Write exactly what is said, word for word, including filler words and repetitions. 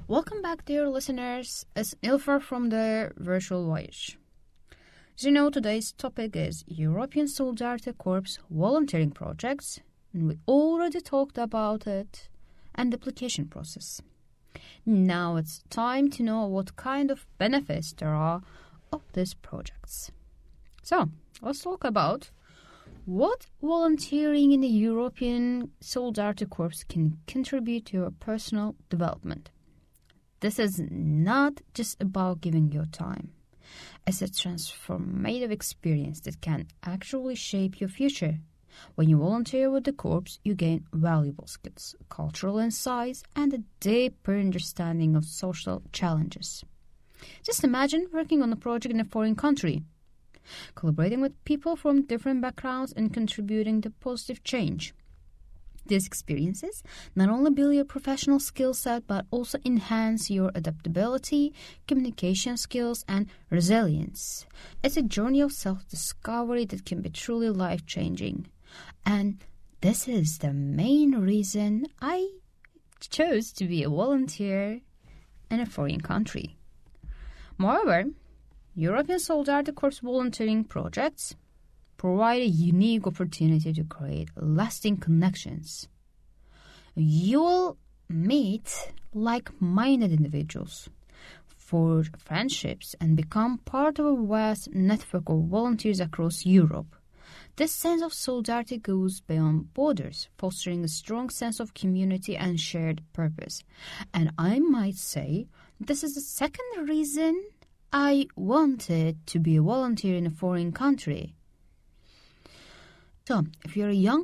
Welcome back, dear listeners. It's Ilfar from the Virtual Voyage. As you know, today's topic is European Solidarity Corps volunteering projects, and we already talked about it and the application process. Now it's time to know what kind of benefits there are of these projects. So, let's talk about what volunteering in the European Solidarity Corps can contribute to your personal development. This is not just about giving your time. It's a transformative experience that can actually shape your future. When you volunteer with the Corps, you gain valuable skills, cultural insights, and a deeper understanding of social challenges. Just imagine working on a project in a foreign country, collaborating with people from different backgrounds and contributing to positive change. These experiences not only build your professional skill set but also enhance your adaptability, communication skills, and resilience. It's a journey of self-discovery that can be truly life-changing. And this is the main reason I chose to be a volunteer in a foreign country. Moreover, European Solidarity Corps volunteering projects provide a unique opportunity to create lasting connections. You will meet like-minded individuals, forge friendships, and become part of a vast network of volunteers across Europe. This sense of solidarity goes beyond borders, fostering a strong sense of community and shared purpose. And I might say this is the second reason I wanted to be a volunteer in a foreign country. So, if you're a young